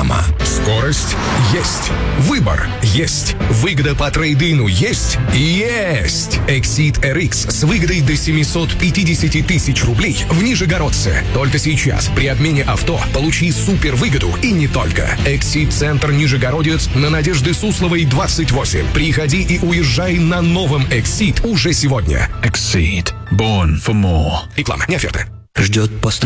Реклама. Скорость есть. Выбор есть. Выгода по трейд-ину есть. Есть! Exceed RX с выгодой до 750 тысяч рублей в Нижегородце. Только сейчас при обмене авто получи супер выгоду и не только. Exceed Центр Нижегородец на Надежды Сусловой 28. Приходи и уезжай на новом Exceed уже сегодня. Exceed. Born for more. Реклама, не оферта. Ждет постройка.